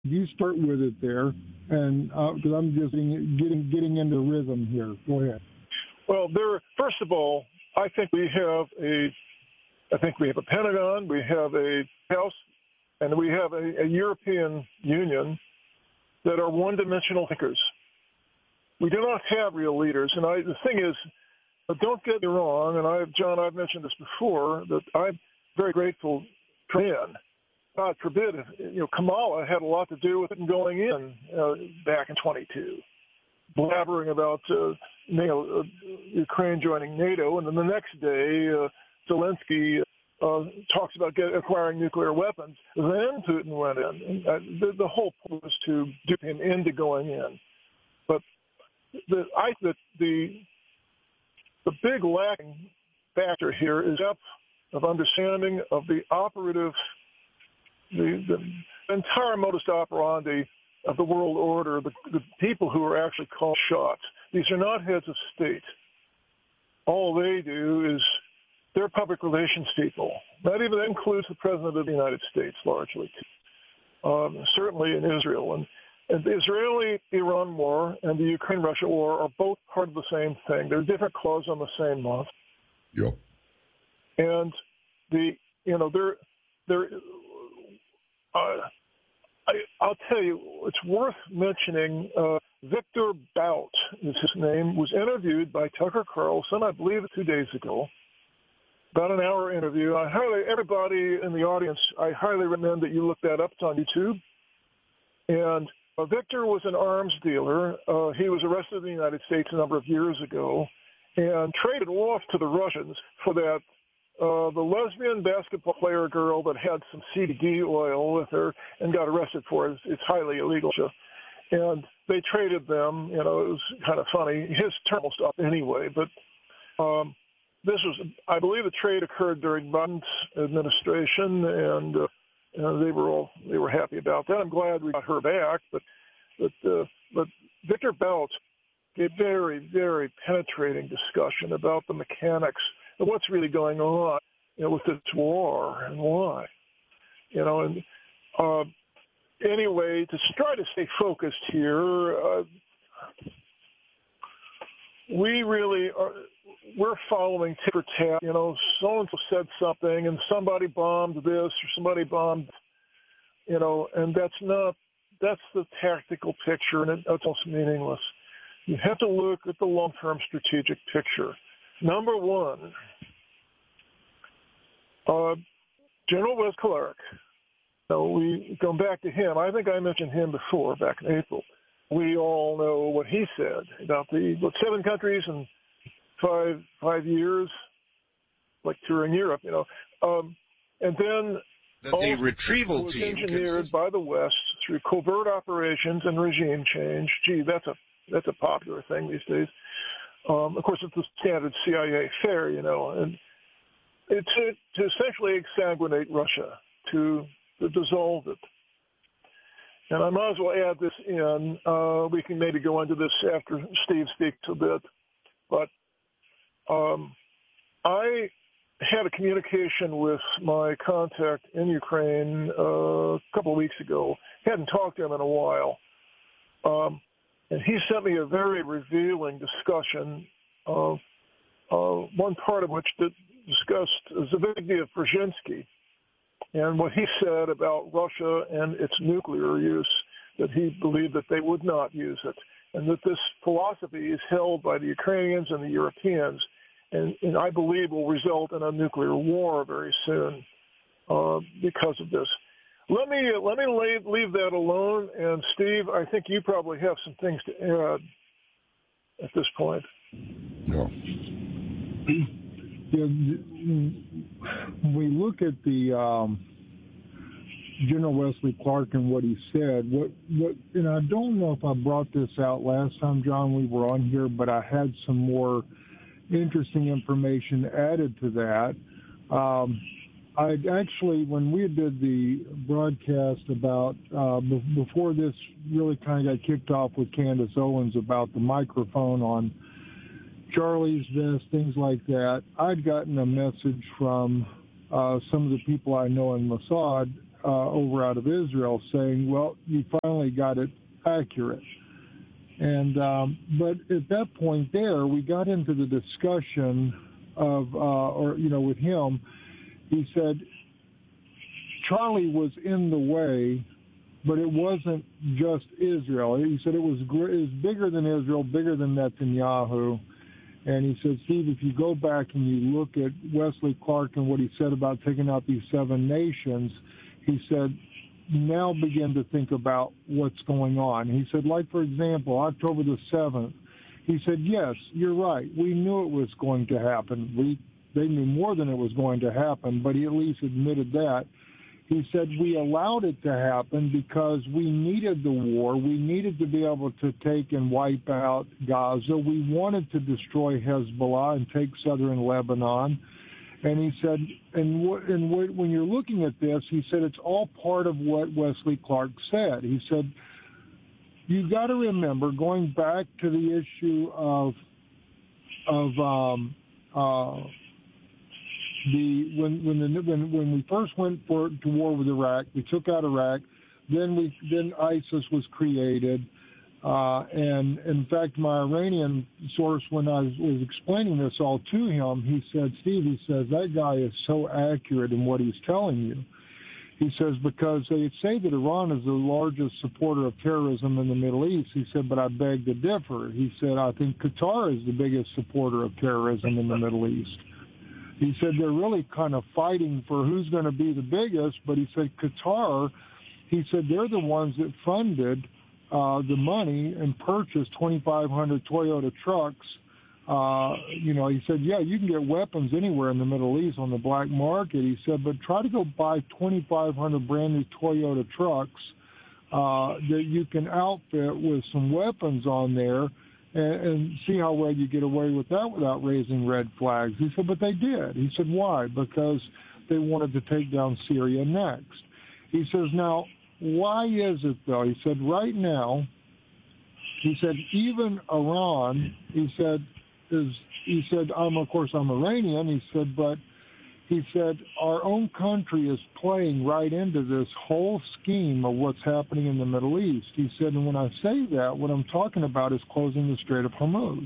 You start with it there, and because I'm just getting into rhythm here. Go ahead. Well, first of all, I think we have a Pentagon, we have a House, and we have a European Union that are one-dimensional thinkers. We do not have real leaders, and the thing is, don't get me wrong, and John, I've mentioned this before, that I'm very grateful to Iran. God forbid, Kamala had a lot to do with it going in back in 22, blabbering about Ukraine joining NATO, and then the next day, Zelensky talks about acquiring nuclear weapons. Then Putin went in. The whole point was to dupe him into going in. But I think that the big lacking factor here is depth of understanding of the operative, the entire modus operandi of the world order, the people who are actually called shots. These are not heads of state. All they do is they're public relations people. That even includes the President of the United States largely, certainly in Israel. And the Israeli-Iran war and the Ukraine-Russia war are both part of the same thing. They're different clauses on the same month. Yep. And I'll tell you, it's worth mentioning. Victor Bout is his name. Was interviewed by Tucker Carlson, I believe, 2 days ago. About an hour interview. Everybody in the audience, I highly recommend that you look that up. It's on YouTube. And Victor was an arms dealer. He was arrested in the United States a number of years ago and traded off to the Russians for that the lesbian basketball player girl that had some CBD oil with her and got arrested for it. It's highly illegal. And they traded them. It was kind of funny. His term almost up anyway, but this was, I believe, the trade occurred during Biden's administration, and they were happy about that. I'm glad we got her back, but Victor Bout gave very, very penetrating discussion about the mechanics of what's really going on, with this war and why, anyway, to try to stay focused here, we're following tit for tat. So-and-so said something, and somebody bombed this, or somebody bombed, and that's the tactical picture, and it's almost meaningless. You have to look at the long-term strategic picture. Number one, General Wes Clark. We go back to him. I think I mentioned him before, back in April. We all know what he said about the 7 countries in 5 years, like touring Europe, and then the retrieval was team engineered by the West through covert operations and regime change. Gee, that's a popular thing these days. Of course, it's the standard CIA fare, and it's to essentially exsanguinate Russia, to dissolve it. And I might as well add this in. We can maybe go into this after Steve speaks a bit. But I had a communication with my contact in Ukraine a couple of weeks ago. Hadn't talked to him in a while. And he sent me a very revealing discussion of one part of which discussed Zbigniew Brzezinski and what he said about Russia and its nuclear use, that he believed that they would not use it, and that this philosophy is held by the Ukrainians and the Europeans, and I believe will result in a nuclear war very soon because of this. Let me leave that alone, and Steve, I think you probably have some things to add at this point. No. When we look at the General Wesley Clark and what he said, and I don't know if I brought this out last time, John, we were on here, but I had some more interesting information added to that. I actually, when we did the broadcast about, before this really kind of got kicked off with Candace Owens about the microphone on Charlie's vest, things like that, I'd gotten a message from some of the people I know in Mossad over out of Israel saying, well, you finally got it accurate. And but at that point there, we got into the discussion of, with him, he said Charlie was in the way, but it wasn't just Israel. He said it was bigger than Israel, bigger than Netanyahu. And he said, Steve, if you go back and you look at Wesley Clark and what he said about taking out these 7 nations, he said, now begin to think about what's going on. He said, like, for example, October the 7th, he said, yes, you're right. We knew it was going to happen. They knew more than it was going to happen, but he at least admitted that. He said, we allowed it to happen because we needed the war. We needed to be able to take and wipe out Gaza. We wanted to destroy Hezbollah and take southern Lebanon. And he said, when you're looking at this, he said, it's all part of what Wesley Clark said. He said, you got to remember, going back to the issue of when we first went to war with Iraq, we took out Iraq. Then ISIS was created, and in fact, my Iranian source, when I was explaining this all to him, he said, "Steve," he says, "that guy is so accurate in what he's telling you." He says, because they say that Iran is the largest supporter of terrorism in the Middle East. He said, but I beg to differ. He said, I think Qatar is the biggest supporter of terrorism in the Middle East. He said they're really kind of fighting for who's going to be the biggest, but he said Qatar, he said they're the ones that funded the money and purchased 2,500 Toyota trucks. He said, yeah, you can get weapons anywhere in the Middle East on the black market. He said, but try to go buy 2,500 brand new Toyota trucks that you can outfit with some weapons on there and see how well you get away with that without raising red flags. He said, but they did. He said, why? Because they wanted to take down Syria next. He says, now, why is it, though? He said, right now, he said, even Iran, he said, I'm Iranian. He said, but he said, our own country is playing right into this whole scheme of what's happening in the Middle East. He said, and when I say that, what I'm talking about is closing the Strait of Hormuz.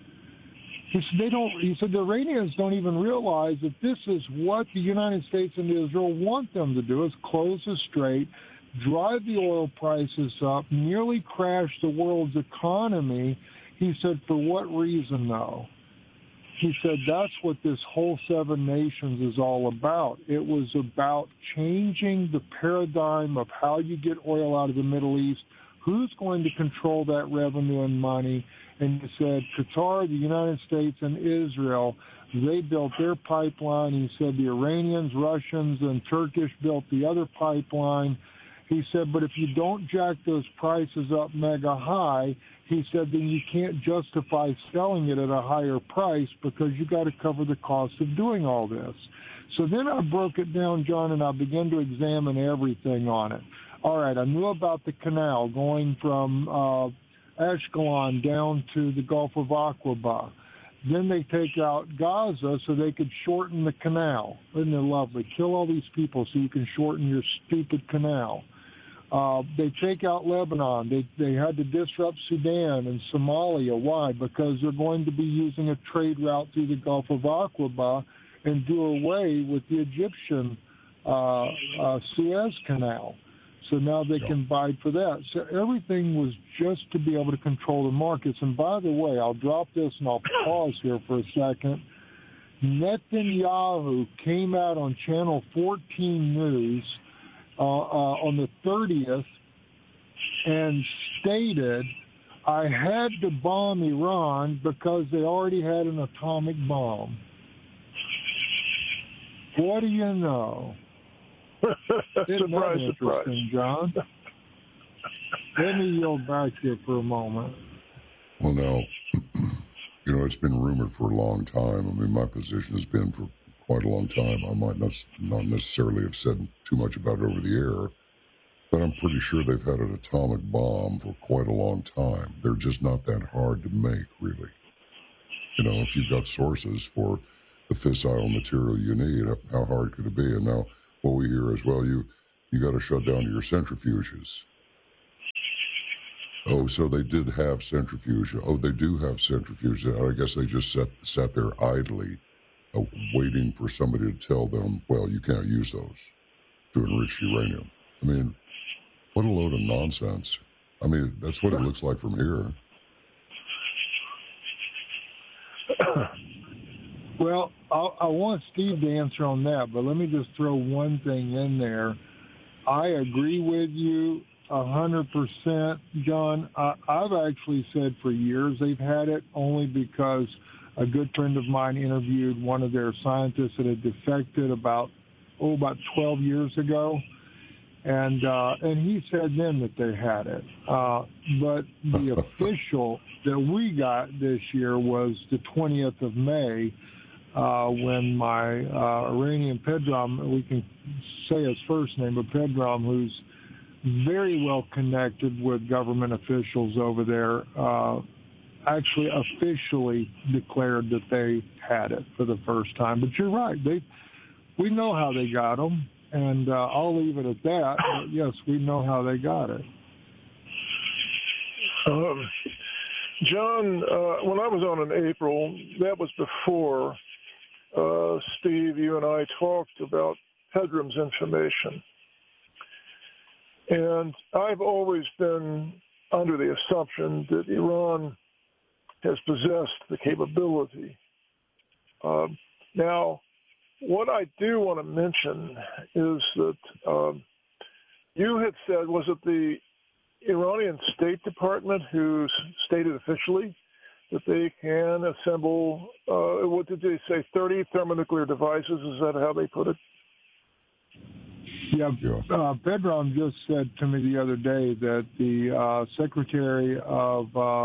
He said the Iranians don't even realize that this is what the United States and Israel want them to do, is close the strait, drive the oil prices up, nearly crash the world's economy. He said, for what reason, though? He said, that's what this whole 7 nations is all about. It was about changing the paradigm of how you get oil out of the Middle East, who's going to control that revenue and money. And he said, Qatar, the United States, and Israel, they built their pipeline. He said the Iranians, Russians, and Turkish built the other pipeline. He said, but if you don't jack those prices up mega high, he said, then you can't justify selling it at a higher price because you got to cover the cost of doing all this. So then I broke it down, John, and I began to examine everything on it. All right, I knew about the canal going from Ashkelon down to the Gulf of Aqaba. Then they take out Gaza so they could shorten the canal. Isn't it lovely? Kill all these people so you can shorten your stupid canal. They take out Lebanon. They had to disrupt Sudan and Somalia. Why? Because they're going to be using a trade route through the Gulf of Aqaba and do away with the Egyptian Suez Canal. So now they can bide for that. So everything was just to be able to control the markets. And by the way, I'll drop this and I'll pause here for a second. Netanyahu came out on Channel 14 News on the 30th and stated, I had to bomb Iran because they already had an atomic bomb. What do you know? Surprise, surprise. John. Let me yield back here for a moment. Well, now, it's been rumored for a long time. I mean, my position has been for quite a long time. I might not necessarily have said too much about it over the air, but I'm pretty sure they've had an atomic bomb for quite a long time. They're just not that hard to make, really. If you've got sources for the fissile material you need, how hard could it be? And now what we hear is, well, you got to shut down your centrifuges. Oh, so they did have centrifuge. Oh, they do have centrifuges. I guess they just sat there idly, waiting for somebody to tell them, well, you can't use those to enrich uranium. I mean, what a load of nonsense. I mean, that's what it looks like from here. Well, I want Steve to answer on that, but let me just throw one thing in there. I agree with you 100%, John. I've actually said for years they've had it, only because a good friend of mine interviewed one of their scientists that had defected about 12 years ago, and he said then that they had it. But the official that we got this year was the 20th of May, when my Iranian Pedram, we can say his first name, but Pedram, who's very well connected with government officials over there, actually officially declared that they had it for the first time. But you're right. We know how they got them, and I'll leave it at that. But yes, we know how they got it. John, when I was on in April, that was before, Steve, you and I talked about Pedram's information. And I've always been under the assumption that Iran has possessed the capability. Now, what I do want to mention is that you had said, was it the Iranian State Department who stated officially that they can assemble, what did they say, 30 thermonuclear devices? Is that how they put it? Yeah, Pedram just said to me the other day that the Secretary of,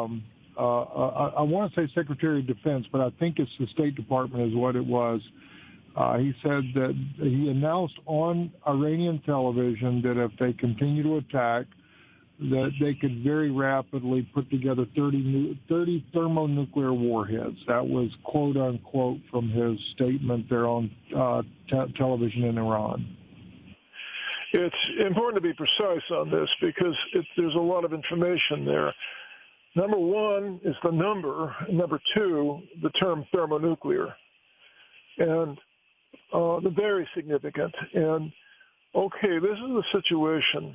I want to say Secretary of Defense, but I think it's the State Department is what it was. He said that he announced on Iranian television that if they continue to attack, that they could very rapidly put together 30 thermonuclear warheads. That was quote unquote from his statement there on television in Iran. It's important to be precise on this because there's a lot of information there. Number one is the number. Number two, the term thermonuclear. And they're very significant. And, okay, this is the situation.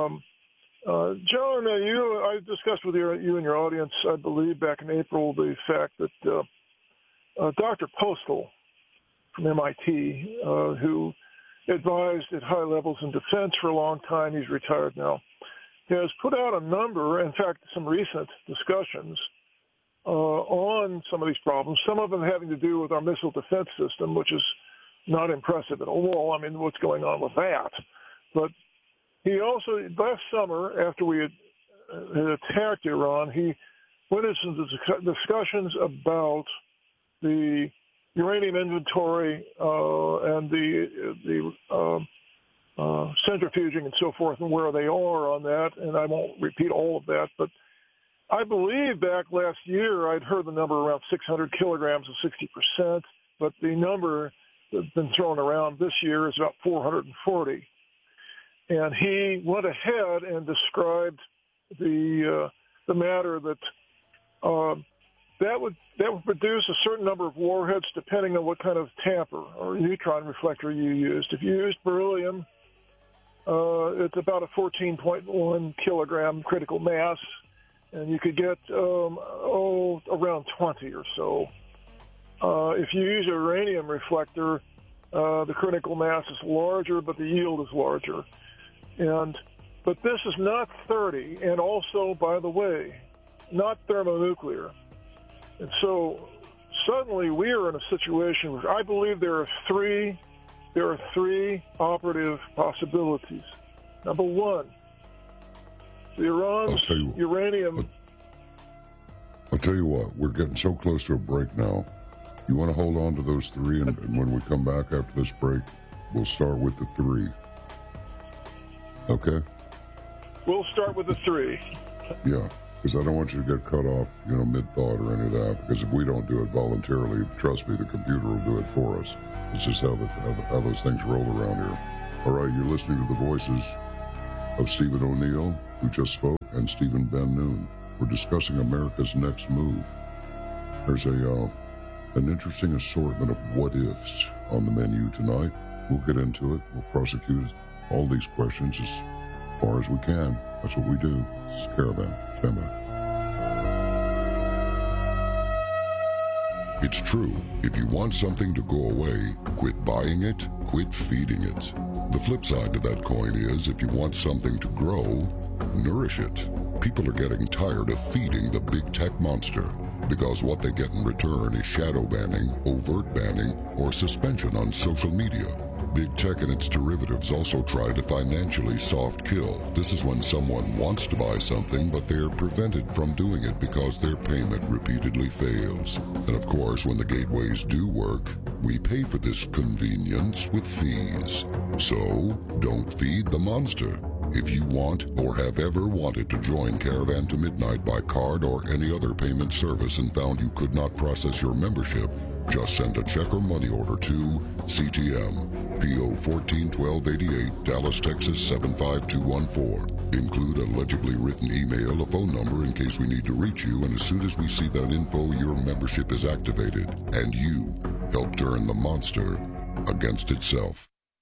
John, I discussed with you and your audience, I believe, back in April, the fact that Dr. Postal from MIT, who advised at high levels in defense for a long time, he's retired now, has put out a number, in fact, some recent discussions on some of these problems, some of them having to do with our missile defense system, which is not impressive at all. I mean, what's going on with that? But he also, last summer, after we had attacked Iran, he went into some discussions about the uranium inventory and the centrifuging and so forth and where they are on that, and I won't repeat all of that, but I believe back last year I'd heard the number around 600 kilograms of 60%, but the number that's been thrown around this year is about 440. And he went ahead and described the matter that that would produce a certain number of warheads depending on what kind of tamper or neutron reflector you used. If you used beryllium, it's about a 14.1 kilogram critical mass, and you could get around 20 or so. If you use a uranium reflector, the critical mass is larger, but the yield is larger. But this is not 30, and also, by the way, not thermonuclear. And so suddenly we are in a situation where I believe there are three operative possibilities. Number one, Iran's uranium. I'll tell you what, we're getting so close to a break now. You want to hold on to those three, and when we come back after this break, we'll start with the three. Okay? We'll start with the three. Yeah, because I don't want you to get cut off, mid-thought or any of that, because if we don't do it voluntarily, trust me, the computer will do it for us. It's just how those things roll around here. All right, you're listening to the voices of Stephen O'Neill, who just spoke, and Stephen Ben Noon. We're discussing America's next move. There's an interesting assortment of what-ifs on the menu tonight. We'll get into it. We'll prosecute all these questions as far as we can. That's what we do. This is Caravan. Stand by. It's true. If you want something to go away, quit buying it, quit feeding it. The flip side to that coin is, if you want something to grow, nourish it. People are getting tired of feeding the big tech monster, because what they get in return is shadow banning, overt banning, or suspension on social media. Big tech and its derivatives also try to financially soft kill. This is when someone wants to buy something, but they're prevented from doing it because their payment repeatedly fails. And of course, when the gateways do work, we pay for this convenience with fees. So, don't feed the monster. If you want or have ever wanted to join Caravan to Midnight by card or any other payment service and found you could not process your membership, just send a check or money order to CTM, P.O. 141288, Dallas, Texas 75214. Include a legibly written email, a phone number in case we need to reach you, and as soon as we see that info, your membership is activated, and you help turn the monster against itself.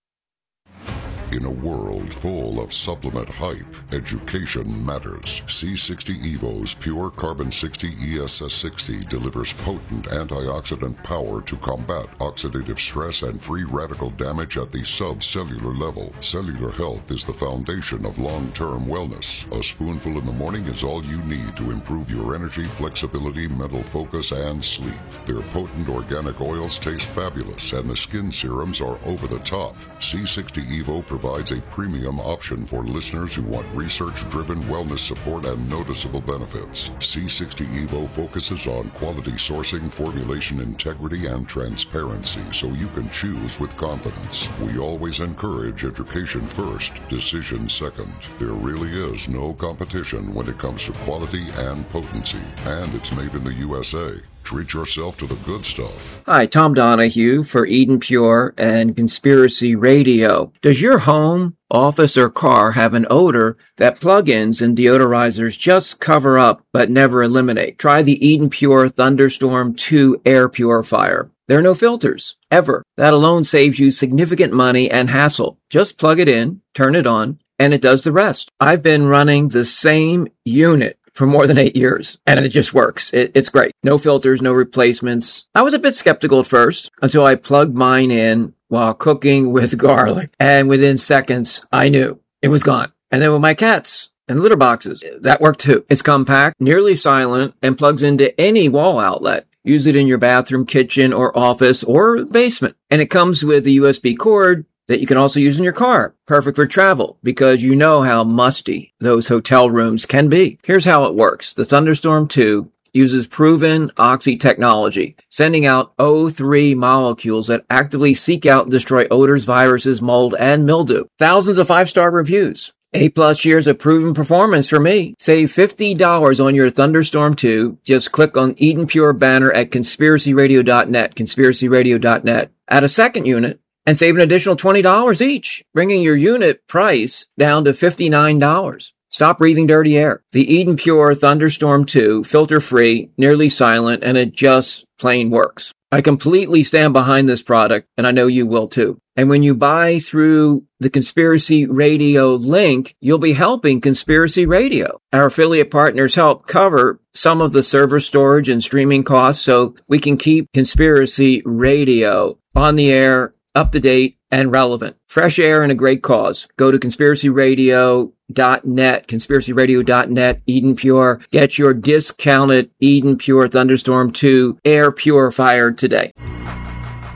In a world full of supplement hype, education matters. C60 Evo's Pure Carbon 60 ESS 60 delivers potent antioxidant power to combat oxidative stress and free radical damage at the subcellular level. Cellular health is the foundation of long-term wellness. A spoonful in the morning is all you need to improve your energy, flexibility, mental focus, and sleep. Their potent organic oils taste fabulous, and the skin serums are over the top. C60 Evo provides a premium option for listeners who want research-driven wellness support and noticeable benefits. C60 Evo focuses on quality sourcing, formulation integrity, and transparency, so you can choose with confidence. We always encourage education first, decision second. There really is no competition when it comes to quality and potency, and it's made in the USA. Treat yourself to the good stuff. Hi, Tom Donahue for Eden Pure and Conspiracy Radio. Does your home, office, or car have an odor that plug-ins and deodorizers just cover up but never eliminate? Try the Eden Pure Thunderstorm 2 air purifier. There are no filters, ever. That alone saves you significant money and hassle. Just plug it in, turn it on, and it does the rest. I've been running the same unit for more than 8 years, and it just works. It's great. No filters, no replacements. I was a bit skeptical at first until I plugged mine in while cooking with garlic, and within seconds, I knew it was gone. And then with my cats and litter boxes, that worked too. It's compact, nearly silent, and plugs into any wall outlet. Use it in your bathroom, kitchen, or office, or basement. And it comes with a USB cord that you can also use in your car. Perfect for travel, because you know how musty those hotel rooms can be. Here's how it works. The Thunderstorm 2 uses proven oxy technology, sending out O3 molecules that actively seek out and destroy odors, viruses, mold, and mildew. Thousands of 5-star reviews. 8+ years of proven performance for me. Save $50 on your Thunderstorm 2. Just click on Eden Pure banner at conspiracyradio.net, conspiracyradio.net. Add a second unit and save an additional $20 each, bringing your unit price down to $59. Stop breathing dirty air. The Eden Pure Thunderstorm 2, filter-free, nearly silent, and it just plain works. I completely stand behind this product, and I know you will too. And when you buy through the Conspiracy Radio link, you'll be helping Conspiracy Radio. Our affiliate partners help cover some of the server storage and streaming costs so we can keep Conspiracy Radio on the air, up to date, and relevant. Fresh air and a great cause. Go to conspiracyradio.net, conspiracyradio.net, Eden Pure. Get your discounted Eden Pure Thunderstorm 2 air purifier today.